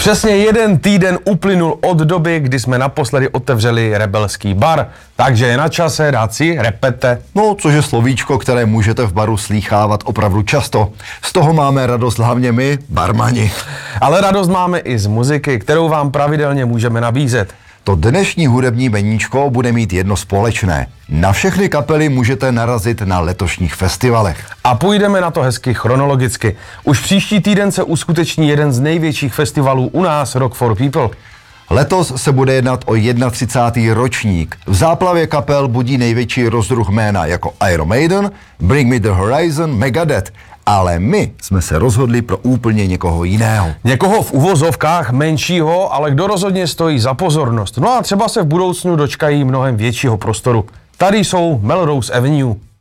Přesně 1 týden uplynul od doby, kdy jsme naposledy otevřeli Rebelský bar, takže je na čase dát si repete. No, což je slovíčko, které můžete v baru slýchávat opravdu často. Z toho máme radost hlavně my, barmani. Ale radost máme i z muziky, kterou vám pravidelně můžeme nabízet. To dnešní hudební meníčko bude mít jedno společné. Na všechny kapely můžete narazit na letošních festivalech. A půjdeme na to hezky chronologicky. Už příští týden se uskuteční jeden z největších festivalů u nás, Rock for People. Letos se bude jednat o 31. ročník. V záplavě kapel budí největší rozruch jména jako Iron Maiden, Bring Me The Horizon, Megadeth. Ale my jsme se rozhodli pro úplně někoho jiného. Někoho v uvozovkách menšího, ale kdo rozhodně stojí za pozornost. No a třeba se v budoucnu dočkají mnohem většího prostoru. Tady jsou Melrose Avenue.